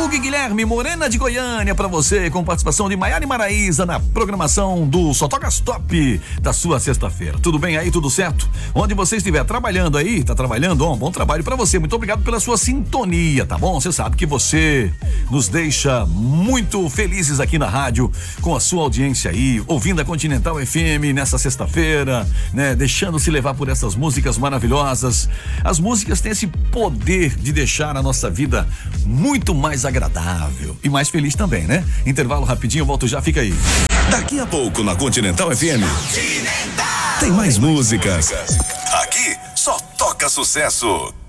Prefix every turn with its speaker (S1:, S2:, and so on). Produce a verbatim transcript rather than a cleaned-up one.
S1: Doug Guilherme, Morena de Goiânia, pra você, com participação de Maiara e Maraísa na programação do Só Toca Top da sua sexta-feira. Tudo bem aí, tudo certo? Onde você estiver trabalhando aí, tá trabalhando, ó, um bom trabalho pra você. Muito obrigado pela sua sintonia, tá bom? Você sabe que você nos deixa muito felizes aqui na rádio, com a sua audiência aí, ouvindo a Continental F M nessa sexta-feira, né? Deixando-se levar por essas músicas maravilhosas. As músicas têm esse poder de deixar a nossa vida muito mais agradável e mais feliz também, né? Intervalo rapidinho, eu volto já, fica aí.
S2: Daqui a pouco na Continental F M tem mais músicas. Aqui só toca sucesso.